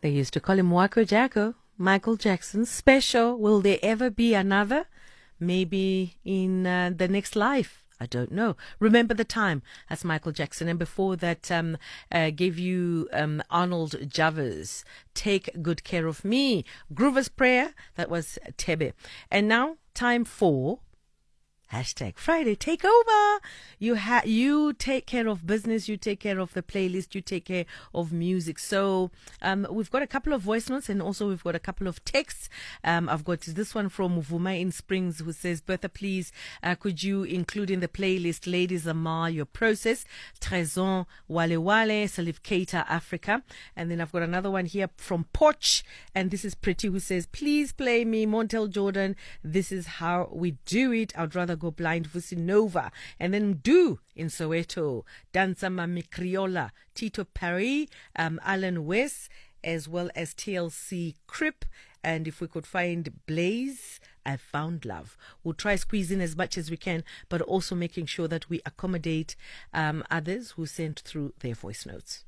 They used to call him Wako Jacko, Michael Jackson. Special. Will there ever be another? Maybe in the next life. I don't know. Remember the Time. That's Michael Jackson. And before that, gave you Arnold Javers. Take Good Care of Me. Groover's Prayer. That was Tebe. And now, time for #Friday Takeover. You take care of business, you take care of the playlist, you take care of music. So we've got a couple of voice notes and also we've got a couple of texts. I've got this one from Muvuma in Springs who says, Bertha, please, could you include in the playlist Ladies Amar, Your Process, Trezon, Wale Wale, Salif Keita, Africa. And then I've got another one here from Poch, and this is Pretty, who says, please play me Montel Jordan, This Is How We Do It. I'd rather go blind, Vusinova. And then Do in Soweto, Danza Mami Criolla, Tito Paris, Alan West, as well as TLC Crip. And if we could find Blaze, I Found Love. We'll try squeeze in as much as we can, but also making sure that we accommodate others who sent through their voice notes.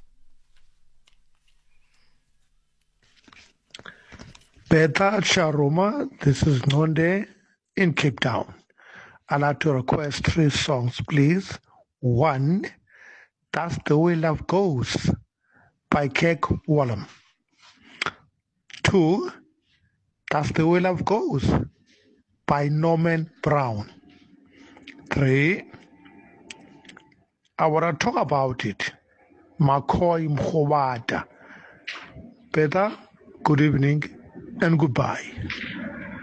Beta Charoma, this is Nonde in Cape Town. I'd like to request 3 songs, please. 1, That's the Way Love Goes by Kek Wallum. 2, That's the Way Love Goes by Norman Brown. 3, I want to talk about it. McCoy Mkhobata. Peter, good evening and goodbye.